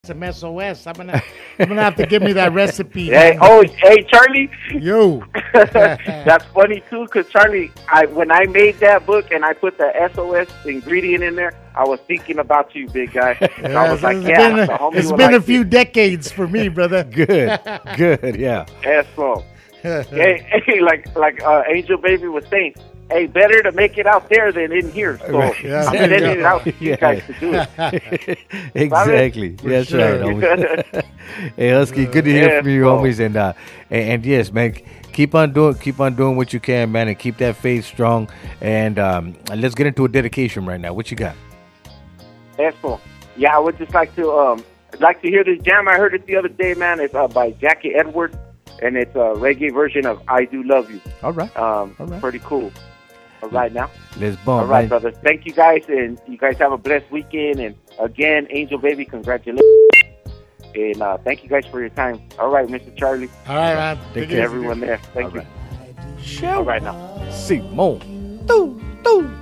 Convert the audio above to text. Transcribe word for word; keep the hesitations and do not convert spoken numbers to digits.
some S O S. I'm gonna, I'm gonna have to give me that recipe. Hey, oh, hey, Charlie. Yo, that's funny too, cause Charlie, I when I made that book and I put the S O S ingredient in there, I was thinking about you, big guy. And I was like, it's yeah, been, the a, homie it's will been like a few this. decades for me, brother. Good, good, yeah. Eso. hey, hey, like like uh, Angel Baby was saying. Hey, better to make it out there than in here. So Yeah, I'm there you sending go. it out to you Yeah. guys to do it. Exactly. That's sure. right, homies. Hey, Husky, good to hear Yeah, from you, bro. homies, and uh, and, and yes, man, keep on doing, keep on doing what you can, man, and keep that faith strong. And um, let's get into a dedication right now. What you got? Eso. Yeah, I would just like to um like to hear this jam. I heard it the other day, man. It's uh, by Jackie Edwards, and it's a reggae version of "I Do Love You." All right, Um, All right. pretty cool. All right now. let's bump. All right, man. brothers. Thank you guys, and you guys have a blessed weekend. And again, Angel Baby, congratulations. And uh, thank you guys for your time. All right, Mister Charlie. All right, man. Take Take care, it Everyone there. Thank All you. right. All right now. Simone. Doo, doo.